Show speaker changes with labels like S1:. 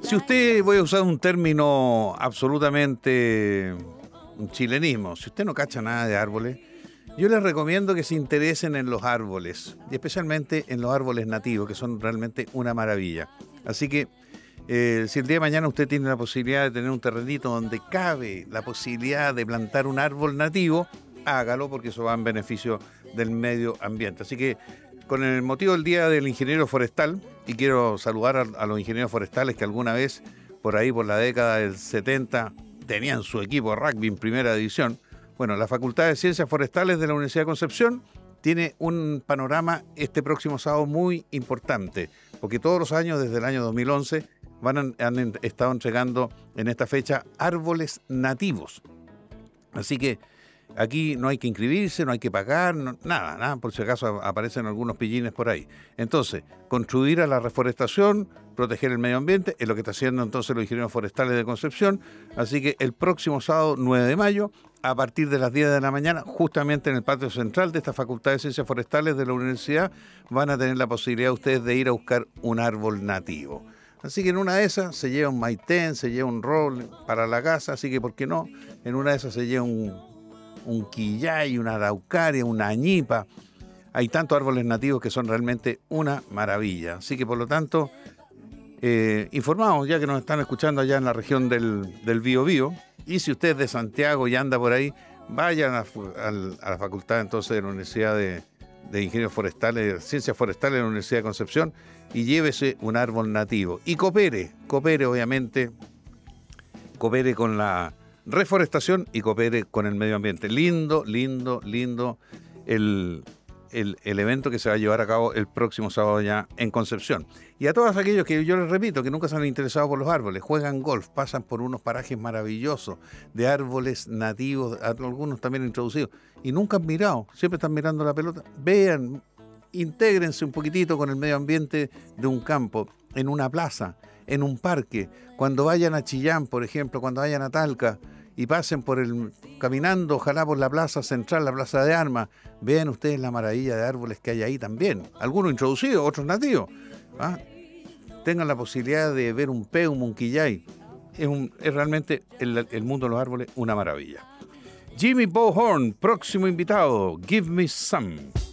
S1: Si usted, voy a usar un término absolutamente un chilenismo, si usted no cacha nada de árboles, yo les recomiendo que se interesen en los árboles, y especialmente en los árboles nativos, que son realmente una maravilla. Así que si el día de mañana usted tiene la posibilidad de tener un terrenito donde cabe la posibilidad de plantar un árbol nativo, hágalo, porque eso va en beneficio del medio ambiente. Así que con el motivo del Día del Ingeniero Forestal, y quiero saludar a los ingenieros forestales que alguna vez, por ahí por la década del 70, tenían su equipo de rugby en primera división. Bueno, la Facultad de Ciencias Forestales de la Universidad de Concepción tiene un panorama este próximo sábado muy importante, porque todos los años, desde el año 2011, han estado entregando en esta fecha árboles nativos. Así que aquí no hay que inscribirse, no hay que pagar, nada, por si acaso aparecen algunos pillines por ahí. Entonces, contribuir a la reforestación, proteger el medio ambiente, es lo que está haciendo entonces los ingenieros forestales de Concepción. Así que el próximo sábado 9 de mayo, a partir de las 10 de la mañana, justamente en el patio central de esta Facultad de Ciencias Forestales de la universidad, van a tener la posibilidad ustedes de ir a buscar un árbol nativo. Así que en una de esas se lleva un maitén, se lleva un roble para la casa, así que ¿por qué no? En una de esas se lleva un quillay, una araucaria, una añipa. Hay tantos árboles nativos que son realmente una maravilla. Así que por lo tanto, informados ya que nos están escuchando allá en la región del Biobío. Y si usted es de Santiago y anda por ahí, vayan a la facultad entonces de la Universidad de Ingenieros Forestales, Ciencias Forestales de la Universidad de Concepción y llévese un árbol nativo. Y coopere obviamente, coopere con la reforestación y coopere con el medio ambiente. Lindo el evento que se va a llevar a cabo el próximo sábado ya en Concepción. Y a todos aquellos que yo les repito que nunca se han interesado por los árboles, juegan golf, pasan por unos parajes maravillosos de árboles nativos, algunos también introducidos, y nunca han mirado, siempre están mirando la pelota. Vean, intégrense un poquitito con el medio ambiente de un campo, en una plaza, en un parque, cuando vayan a Chillán, por ejemplo, cuando vayan a Talca, y pasen caminando, ojalá por la plaza central, la plaza de armas, vean ustedes la maravilla de árboles que hay ahí también, algunos introducidos, otros nativos. Tengan la posibilidad de ver un peum, un quillay. Es realmente el mundo de los árboles una maravilla. Jimmy Bohorn, próximo invitado, Give Me Some.